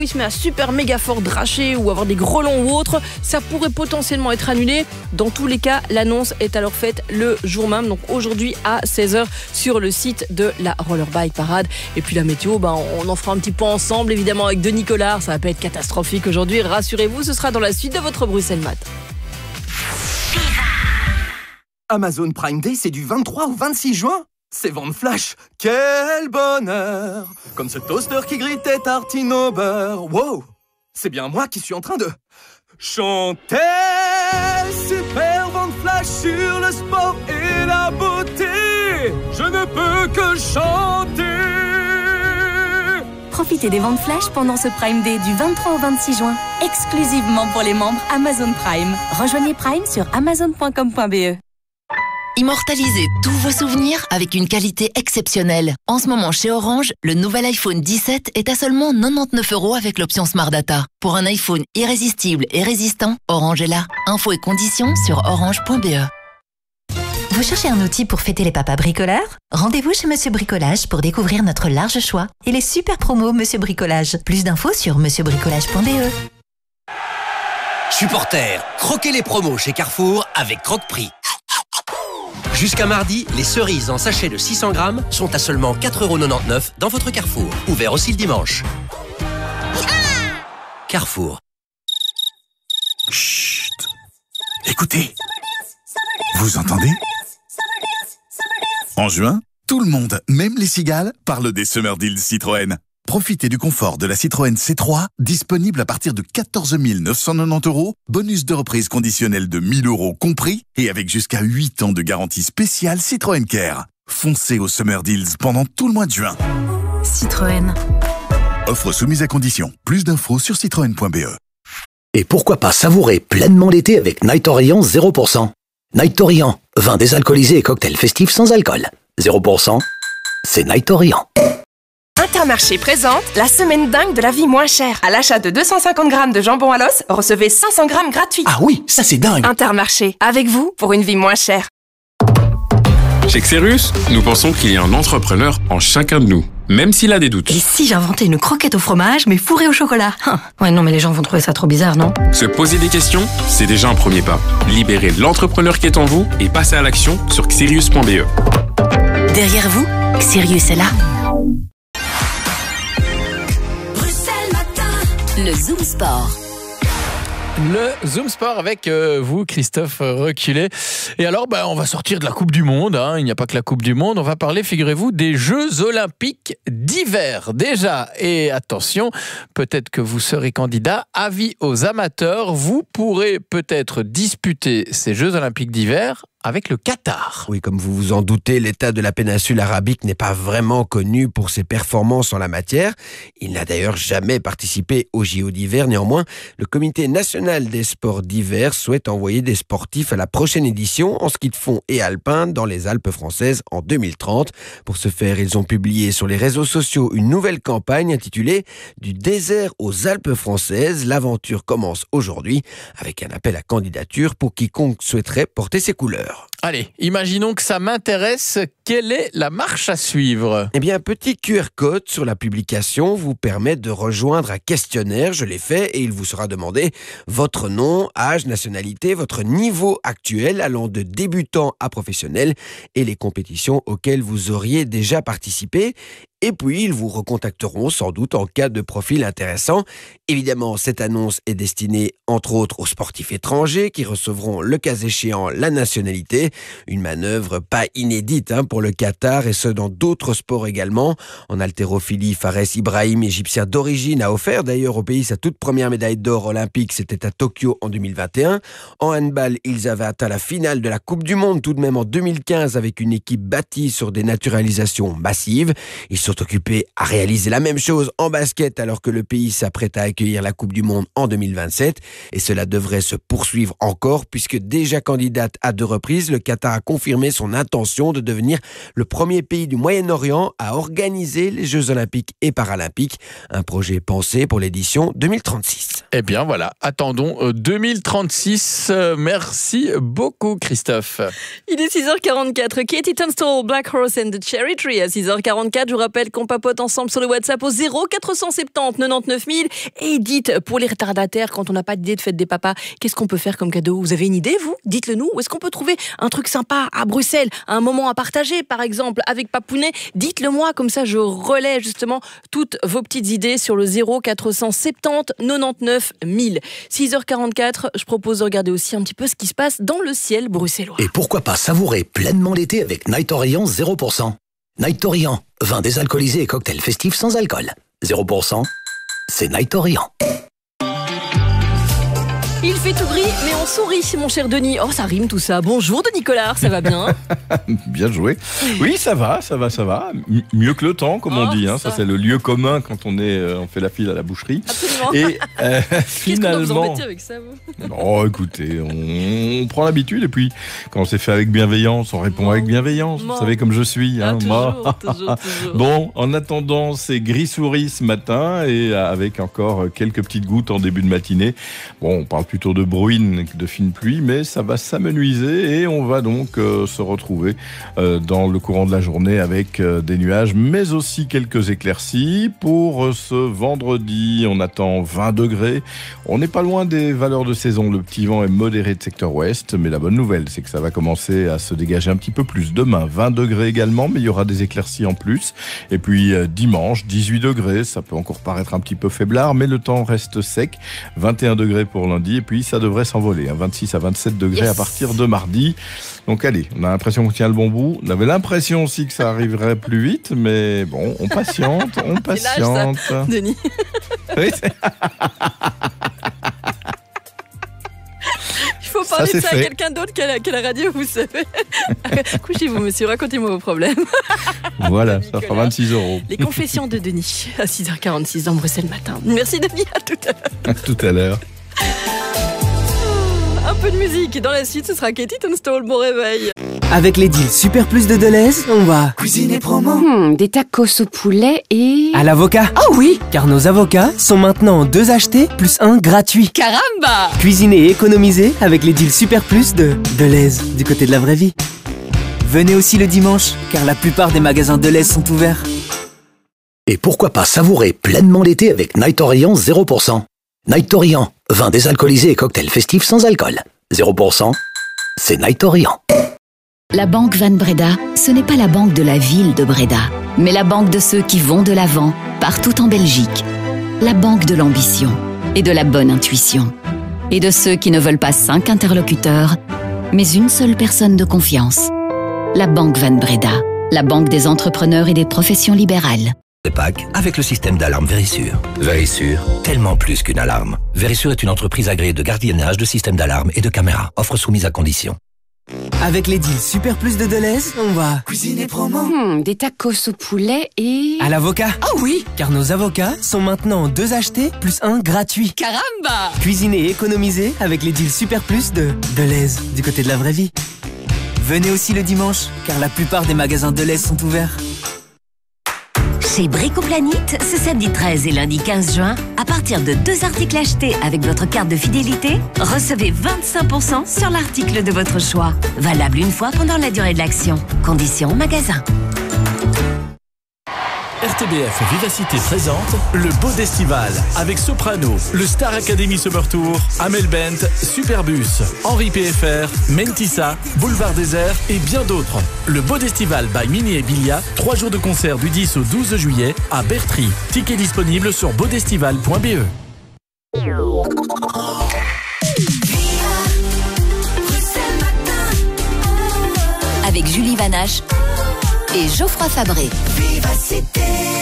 il se met à super méga fort dracher ou avoir des grelons ou autre, ça pourrait potentiellement être annulé. Dans tous les cas, l'annonce est alors faite le jour même, donc aujourd'hui à 16h sur le site de la Roller Bike Parade. Et puis la météo, on en fera un petit point ensemble, évidemment avec Denis Collard. Ça va pas être catastrophique aujourd'hui, rassurez-vous, ce sera dans la suite de votre Bruxelles Mat. Amazon Prime Day, c'est du 23 au 26 juin. C'est vente flash, quel bonheur! Comme ce toaster qui grille tes tartines au beurre. Wow! C'est bien moi qui suis en train de chanter. Super vente flash sur le sport et la beauté. Je ne peux que chanter. Profitez des ventes flash pendant ce Prime Day du 23 au 26 juin, exclusivement pour les membres Amazon Prime. Rejoignez Prime sur amazon.com.be. Immortalisez tous vos souvenirs avec une qualité exceptionnelle. En ce moment, chez Orange, le nouvel iPhone 17 est à seulement 99 € avec l'option Smart Data. Pour un iPhone irrésistible et résistant, Orange est là. Infos et conditions sur orange.be. Vous cherchez un outil pour fêter les papas bricoleurs? Rendez-vous chez Monsieur Bricolage pour découvrir notre large choix et les super promos Monsieur Bricolage. Plus d'infos sur monsieurbricolage.be. Supporters, croquez les promos chez Carrefour avec Croque-Prix. Jusqu'à mardi, les cerises en sachet de 600 grammes sont à seulement 4,99 € dans votre Carrefour. Ouvert aussi le dimanche. Carrefour. Chut. Écoutez. Vous entendez? En juin, tout le monde, même les cigales, parle des Summer Deals Citroën. Profitez du confort de la Citroën C3, disponible à partir de 14 990 €, bonus de reprise conditionnel de 1 000 € compris, et avec jusqu'à 8 ans de garantie spéciale Citroën Care. Foncez aux Summer Deals pendant tout le mois de juin. Citroën. Offre soumise à condition. Plus d'infos sur citroën.be. Et pourquoi pas savourer pleinement l'été avec Night Orient 0%. Night Orient, vin désalcoolisé et cocktail festif sans alcool. 0%, c'est Night Orient. Intermarché présente la semaine dingue de la vie moins chère. À l'achat de 250 grammes de jambon à l'os, recevez 500 grammes gratuits. Ah oui, ça c'est dingue. Intermarché, avec vous pour une vie moins chère. Chez Xerus, nous pensons qu'il y a un entrepreneur en chacun de nous, même s'il a des doutes. Et si j'inventais une croquette au fromage, mais fourrée au chocolat? Ouais, non, mais les gens vont trouver ça trop bizarre, non? Se poser des questions, c'est déjà un premier pas. Libérez l'entrepreneur qui est en vous et passez à l'action sur xerius.be. Derrière vous, Xerius est là. Le Zoom Sport. Le Zoom Sport avec vous, Christophe Reculé. Et alors, on va sortir de la Coupe du Monde. Il n'y a pas que la Coupe du Monde. On va parler, figurez-vous, des Jeux Olympiques d'hiver déjà. Et attention, peut-être que vous serez candidat. Avis aux amateurs, vous pourrez peut-être disputer ces Jeux Olympiques d'hiver avec le Qatar. Oui, comme vous vous en doutez, l'État de la péninsule arabique n'est pas vraiment connu pour ses performances en la matière. Il n'a d'ailleurs jamais participé aux JO d'hiver. Néanmoins, le Comité national des sports d'hiver souhaite envoyer des sportifs à la prochaine édition en ski de fond et alpin dans les Alpes françaises en 2030. Pour ce faire, ils ont publié sur les réseaux sociaux une nouvelle campagne intitulée « Du désert aux Alpes françaises ». L'aventure commence aujourd'hui avec un appel à candidature pour quiconque souhaiterait porter ses couleurs. Allez, imaginons que ça m'intéresse. Quelle est la marche à suivre? Eh bien, un petit QR code sur la publication vous permet de rejoindre un questionnaire. Je l'ai fait et il vous sera demandé votre nom, âge, nationalité, votre niveau actuel allant de débutant à professionnel et les compétitions auxquelles vous auriez déjà participé. Et puis, ils vous recontacteront sans doute en cas de profil intéressant. Évidemment, cette annonce est destinée, entre autres, aux sportifs étrangers qui recevront, le cas échéant, la nationalité. Une manœuvre pas inédite pour le Qatar et ce, dans d'autres sports également. En haltérophilie, Fares Ibrahim, égyptien d'origine, a offert d'ailleurs au pays sa toute première médaille d'or olympique. C'était à Tokyo en 2021. En handball, ils avaient atteint la finale de la Coupe du Monde tout de même en 2015 avec une équipe bâtie sur des naturalisations massives. Ils sont occupés à réaliser la même chose en basket alors que le pays s'apprête à accueillir la Coupe du Monde en 2027 et cela devrait se poursuivre encore puisque déjà candidate à 2 reprises, le Qatar a confirmé son intention de devenir le premier pays du Moyen-Orient à organiser les Jeux Olympiques et Paralympiques. Un projet pensé pour l'édition 2036. Eh bien voilà, attendons 2036. Merci beaucoup Christophe. Il est 6h44. Katie Tunstall, Black Horse and the Cherry Tree à 6h44. Je vous rappelle qu'on papote ensemble sur le WhatsApp au 0470 99 000. Et dites, pour les retardataires, quand on n'a pas d'idée de fête des papas, qu'est-ce qu'on peut faire comme cadeau? Vous avez une idée, vous? Dites-le nous. Où est-ce qu'on peut trouver un truc sympa à Bruxelles, un moment à partager, par exemple, avec Papounet? Dites-le moi, comme ça je relais justement toutes vos petites idées sur le 0470 99 000. 6h44, je propose de regarder aussi un petit peu ce qui se passe dans le ciel bruxellois. Et pourquoi pas savourer pleinement l'été avec Night Orient 0%. Night Orient, vin désalcoolisé et cocktail festif sans alcool. 0%, c'est Night Orient. Il fait tout gris, mais on sourit, mon cher Denis. Oh, ça rime tout ça. Bonjour, Denis Collard, ça va bien? Bien joué. Oui, ça va. Mieux que le temps, comme on dit. Hein. Ça, c'est le lieu commun quand on fait la file à la boucherie. Absolument. Et finalement... Qu'est-ce qu'on doit vous embêter avec ça, vous? Oh, écoutez, on prend l'habitude. Et puis, quand c'est fait avec bienveillance, on répond avec bienveillance. Vous savez comme je suis. Hein, toujours. Bon, en attendant, c'est gris-souris ce matin et avec encore quelques petites gouttes en début de matinée. Bon, on parle plutôt de bruine que de fine pluie, mais ça va s'amenuiser et on va donc se retrouver dans le courant de la journée avec des nuages, mais aussi quelques éclaircies. Pour ce vendredi, on attend 20 degrés. On n'est pas loin des valeurs de saison. Le petit vent est modéré de secteur ouest, mais la bonne nouvelle, c'est que ça va commencer à se dégager un petit peu plus. Demain, 20 degrés également, mais il y aura des éclaircies en plus. Et puis dimanche, 18 degrés. Ça peut encore paraître un petit peu faiblard, mais le temps reste sec. 21 degrés pour lundi. Et puis ça devrait s'envoler, 26 à 27 degrés à partir de mardi. Donc allez, on a l'impression qu'on tient le bon bout. On avait l'impression aussi que ça arriverait plus vite, mais bon, on patiente. C'est l'âge, ça, Denis. Oui, Il faut parler de ça à quelqu'un d'autre qu'à la radio, vous savez. Couchez-vous, monsieur, racontez-moi vos problèmes. Voilà, ça fera 26 €. Les confessions de Denis à 6h46 dans Bruxelles matin. Merci Denis, à tout à l'heure. À tout à l'heure. Un peu de musique. Dans la suite, ce sera Katie Tunstall. Bon réveil. Avec les deals Super Plus de Deleuze, on va cuisiner promo. Des tacos au poulet et... à l'avocat. Oh oui, car nos avocats sont maintenant 2 achetés plus 1 gratuit. Caramba! Cuisiner et économiser avec les deals Super Plus de Deleuze, du côté de la vraie vie. Venez aussi le dimanche, car la plupart des magasins Deleuze sont ouverts. Et pourquoi pas savourer pleinement l'été avec Night Orient 0%. Night Orient, vin désalcoolisé et cocktail festif sans alcool. 0%, c'est Night Orient. La Banque Van Breda, ce n'est pas la banque de la ville de Breda, mais la banque de ceux qui vont de l'avant, partout en Belgique. La banque de l'ambition et de la bonne intuition. Et de ceux qui ne veulent pas 5 interlocuteurs, mais une seule personne de confiance. La Banque Van Breda, la banque des entrepreneurs et des professions libérales. Pâques avec le système d'alarme Verisure. Verisure, tellement plus qu'une alarme. Verisure est une entreprise agréée de gardiennage, de systèmes d'alarme et de caméras. Offre soumise à condition. Avec les deals Super Plus de Deleuze, on va cuisiner promo. Des tacos au poulet et... à l'avocat. Oh oui, car nos avocats sont maintenant 2 achetés plus 1 gratuit. Caramba! Cuisiner et économiser avec les deals Super Plus de Deleuze, du côté de la vraie vie. Venez aussi le dimanche, car la plupart des magasins Deleuze sont ouverts. Chez Bricoplanite, ce samedi 13 et lundi 15 juin, à partir de 2 articles achetés avec votre carte de fidélité, recevez 25% sur l'article de votre choix. Valable une fois pendant la durée de l'action. Conditions magasin. RTBF Vivacité présente le Bodestival avec Soprano, le Star Academy Summer Tour, Amel Bent, Superbus, Henri PFR, Mentissa, Boulevard Désert et bien d'autres. Le Bodestival by Mini et Bilia, 3 jours de concert du 10 au 12 juillet à Bertry. Tickets disponibles sur bodestival.be. Avec Julie Vanache et Geoffroy Fabré. Vivacité.